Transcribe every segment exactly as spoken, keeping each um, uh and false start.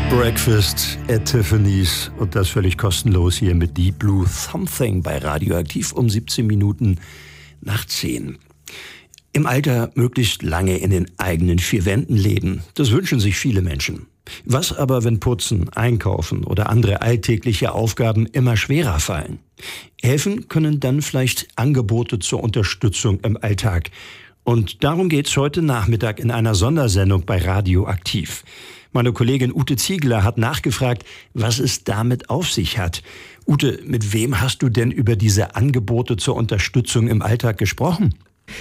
Breakfast at Tiffany's und das völlig kostenlos hier mit Deep Blue Something bei Radioaktiv um siebzehn Minuten nach zehn. Im Alter möglichst lange in den eigenen vier Wänden leben, das wünschen sich viele Menschen. Was aber, wenn Putzen, Einkaufen oder andere alltägliche Aufgaben immer schwerer fallen? Helfen können dann vielleicht Angebote zur Unterstützung im Alltag. Und darum geht's heute Nachmittag in einer Sondersendung bei Radioaktiv. Meine Kollegin Ute Ziegler hat nachgefragt, was es damit auf sich hat. Ute, mit wem hast du denn über diese Angebote zur Unterstützung im Alltag gesprochen?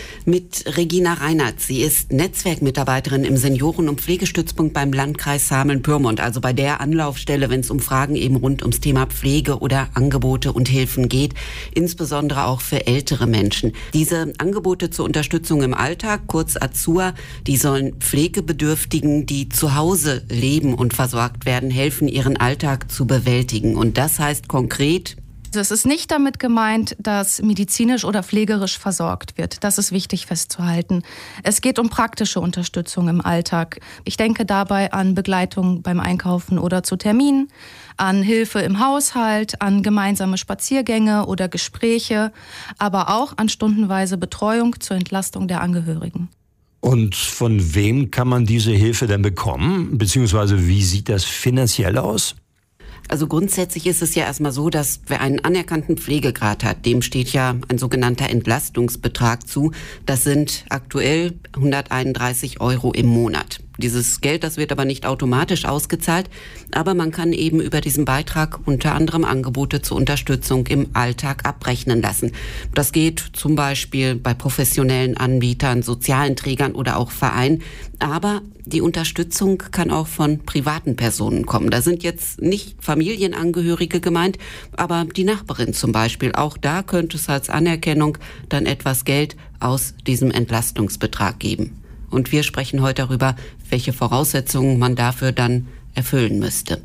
Mit Regina Reinhardt. Sie ist Netzwerkmitarbeiterin im Senioren- und Pflegestützpunkt beim Landkreis Hameln-Pyrmont, also bei der Anlaufstelle, wenn es um Fragen eben rund ums Thema Pflege oder Angebote und Hilfen geht, insbesondere auch für ältere Menschen. Diese Angebote zur Unterstützung im Alltag, kurz A Z U A, die sollen Pflegebedürftigen, die zu Hause leben und versorgt werden, helfen, ihren Alltag zu bewältigen. Und das heißt konkret: Es ist nicht damit gemeint, dass medizinisch oder pflegerisch versorgt wird. Das ist wichtig festzuhalten. Es geht um praktische Unterstützung im Alltag. Ich denke dabei an Begleitung beim Einkaufen oder zu Terminen, an Hilfe im Haushalt, an gemeinsame Spaziergänge oder Gespräche, aber auch an stundenweise Betreuung zur Entlastung der Angehörigen. Und von wem kann man diese Hilfe denn bekommen? Beziehungsweise wie sieht das finanziell aus? Also grundsätzlich ist es ja erstmal so, dass wer einen anerkannten Pflegegrad hat, dem steht ja ein sogenannter Entlastungsbetrag zu. Das sind aktuell hunderteinunddreißig Euro im Monat. Dieses Geld, das wird aber nicht automatisch ausgezahlt, aber man kann eben über diesen Beitrag unter anderem Angebote zur Unterstützung im Alltag abrechnen lassen. Das geht zum Beispiel bei professionellen Anbietern, sozialen Trägern oder auch Vereinen. Aber die Unterstützung kann auch von privaten Personen kommen. Da sind jetzt nicht Familienangehörige gemeint, aber die Nachbarin zum Beispiel. Auch da könnte es als Anerkennung dann etwas Geld aus diesem Entlastungsbetrag geben. Und wir sprechen heute darüber, welche Voraussetzungen man dafür dann erfüllen müsste.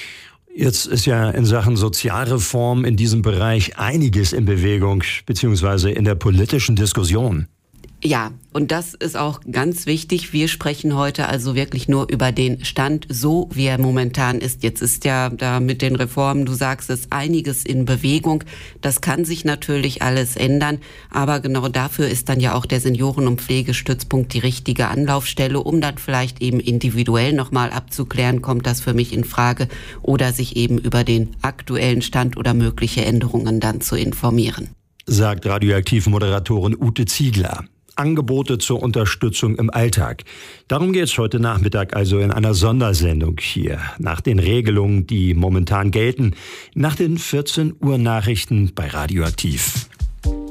Jetzt ist ja in Sachen Sozialreform in diesem Bereich einiges in Bewegung, beziehungsweise in der politischen Diskussion. Ja, und das ist auch ganz wichtig. Wir sprechen heute also wirklich nur über den Stand, so wie er momentan ist. Jetzt ist ja da mit den Reformen, du sagst es, einiges in Bewegung. Das kann sich natürlich alles ändern, aber genau dafür ist dann ja auch der Senioren- und Pflegestützpunkt die richtige Anlaufstelle, um dann vielleicht eben individuell nochmal abzuklären, kommt das für mich in Frage, oder sich eben über den aktuellen Stand oder mögliche Änderungen dann zu informieren. Sagt Radioaktiv-Moderatorin Ute Ziegler. Angebote zur Unterstützung im Alltag. Darum geht es heute Nachmittag also in einer Sondersendung hier. Nach den Regelungen, die momentan gelten, nach den vierzehn Uhr Nachrichten bei Radioaktiv.